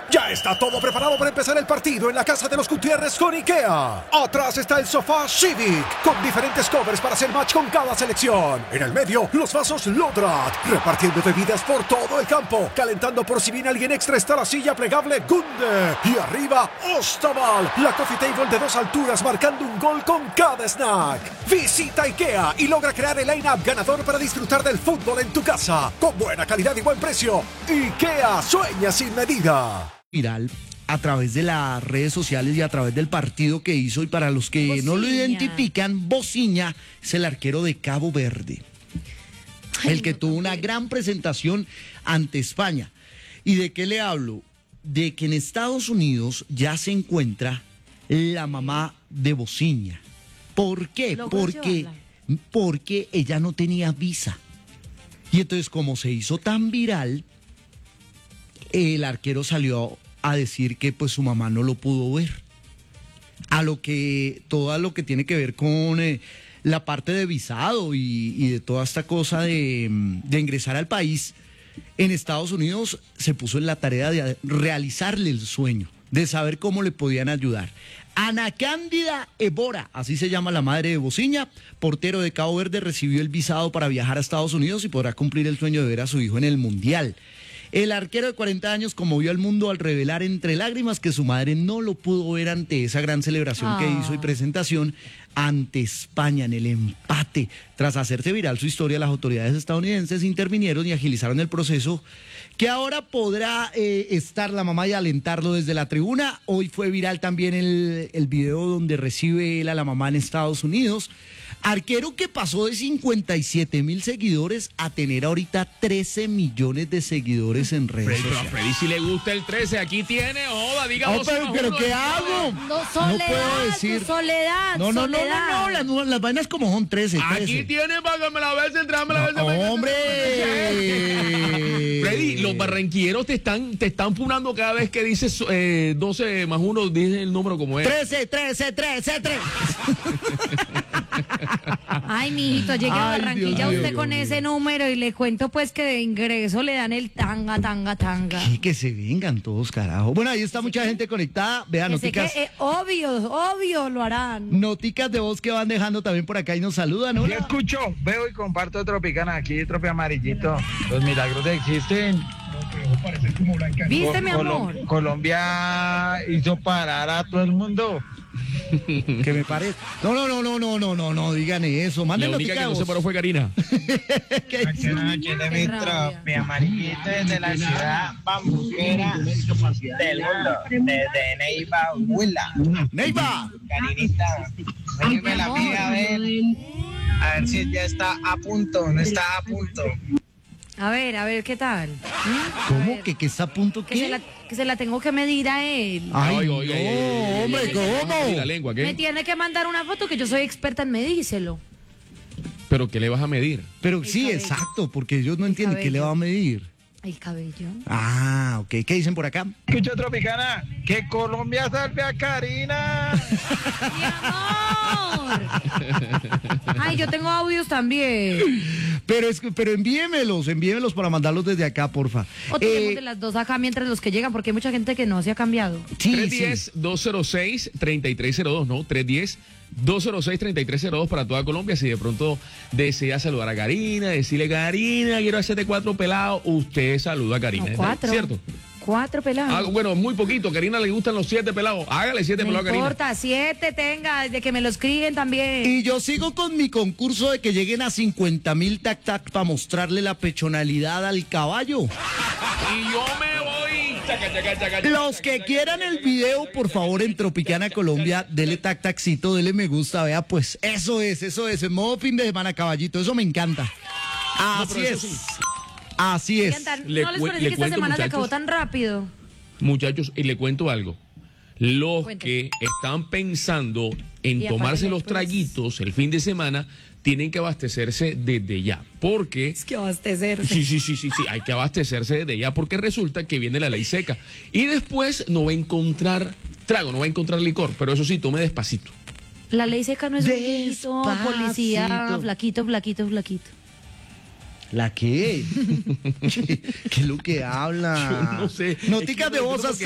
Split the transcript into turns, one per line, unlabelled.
Ya está todo preparado para empezar el partido en la casa de los Gutiérrez con IKEA. Atrás está el sofá Civic, con diferentes covers para hacer match con cada selección. En el medio, los vasos Lodrat, repartiendo bebidas por todo el campo. Calentando por si viene alguien extra está la silla plegable Gunde. Y arriba, Ostaval, la coffee table de 2 alturas marcando un gol con cada snack. Visita IKEA y logra crear el line-up ganador para disfrutar del fútbol en tu casa. Con buena calidad y buen precio. IKEA, sueña sin medida.
Viral a través de las redes sociales y a través del partido que hizo, y para los que
Bociña.
no lo identifican, Bociña es el arquero de Cabo Verde, el que tuvo una gran presentación ante España. ¿Y de qué le hablo? De que en Estados Unidos ya se encuentra la mamá de Bociña. ¿Por qué?
¿Logró llevarla?
Porque ella no tenía visa. Y entonces, como se hizo tan viral, el arquero salió a decir que pues su mamá no lo pudo ver. A lo que, todo lo que tiene que ver con la parte de visado y de toda esta cosa de ingresar al país, en Estados Unidos se puso en la tarea de realizarle el sueño, de saber cómo le podían ayudar. Ana Cándida Ebora, así se llama la madre de Bociña, portero de Cabo Verde, recibió el visado para viajar a Estados Unidos y podrá cumplir el sueño de ver a su hijo en el Mundial. El arquero de 40 años conmovió al mundo al revelar entre lágrimas que su madre no lo pudo ver ante esa gran celebración que hizo y presentación ante España en el empate. Tras hacerse viral su historia, las autoridades estadounidenses intervinieron y agilizaron el proceso, que ahora podrá estar la mamá y alentarlo desde la tribuna. Hoy fue viral también el video donde recibe él a la mamá en Estados Unidos. Arquero que pasó de 57,000 seguidores a tener ahorita 13 millones de seguidores en redes
Pero a
sociales.
Freddy si le gusta el 13, aquí tiene, joda, diga
No,
vos,
pero ¿qué hago?
No, soledad,
puedo decir.
tu soledad,
No,
soledad.
las vainas como son 13.
Aquí tiene para que me la besen, tráeme la besen.
¡Hombre!
Freddy, los barranquilleros te están funando cada vez que dices 12 más 1, dice el número como es.
13.
Ay, mijito, llegué a
Ay,
Barranquilla
Dios
usted
mío,
con
Dios
ese
mío.
número y le cuento pues que de ingreso le dan el tanga.
Sí, que se vengan todos, carajo. Bueno, ahí está mucha gente conectada. Vean,
Que sé que,
noticas,
obvio lo harán.
noticas de voz que van dejando también por acá y nos saludan.
Yo
Hola.
escucho, veo y comparto Tropicana aquí, Tropi Amarillito. Los milagros existen.
¿Viste, mi amor?
Colombia hizo parar a todo el mundo.
Que me parece. No, digan eso.
La
Manden
única que
noticas
no
de
se
voz.
paró fue Karina.
¿Qué dice?
Noche de mi
Qué rabia.
Tropi Amarillito desde la ciudad bambuquera del mundo, desde Neiva, Huila.
Neiva.
Carinita, déjeme la mía a ver si ya está a punto, no está a punto.
A ver, ¿qué tal?
¿Cómo? ¿Que está a punto qué?
Que se la tengo que medir a él.
Ay,
Oiga,
no, hombre,
Y la
¿cómo?
lengua,
Me
¿qué?
tiene que mandar una foto que yo soy experta en medírselo.
¿Pero qué le vas a medir?
Pero sí,
cabello.
exacto, porque ellos no
El
entienden qué le
cabello.
va a medir.
El cabello.
Ah, ok. ¿Qué dicen por acá?
Escucha Tropicana, que Colombia salve a Karina.
¡Mi amor! Ay, yo tengo audios también.
Pero envíemelos para mandarlos desde acá, porfa.
O tenemos de las dos acá mientras los que llegan, porque hay mucha gente que no se ha cambiado.
Sí,
310-206-3302, ¿no? 310-206-3302 para toda Colombia. Si de pronto desea saludar a Karina, decirle, Karina, quiero hacerte 4 pelados, usted saluda a Karina.
No, 4.
¿Cierto?
4 pelados.
Ah, bueno, muy poquito. A Karina le gustan los 7 pelados. Hágale 7
No
pelados a Karina.
importa, 7 tenga, desde que me lo escriben también.
Y yo sigo con mi concurso de que lleguen a 50,000 tac-tac para mostrarle la pechonalidad al caballo.
Y yo me voy. Chaca, chaca, chaca, chaca,
Los que quieran el video, por favor, en Tropicana Colombia, dele tac-tacito, dele me gusta, vea, pues eso es, en modo fin de semana, caballito, eso me encanta. Así
pero eso
es.
sí.
Así es.
Oigan,
Le
¿no les
cu-
parece
le
que esta
cuento,
semana se
muchachos.
acabó tan rápido?
Muchachos, y le cuento algo. Los
Cuénteme.
que están pensando en
Y
tomarse
aparte
los
después.
traguitos el fin de semana tienen que abastecerse desde ya. Porque
Es que abastecerse.
sí, hay que abastecerse desde ya porque resulta que viene la ley seca. Y después no va a encontrar trago, no va a encontrar licor, pero eso sí, tome despacito.
La ley seca no es un
Despacito.
policía flaquito.
¿La qué? ¿Qué es lo que habla?
Yo no sé.
Noticas
Es que
de
no
voz
entiendo
hasta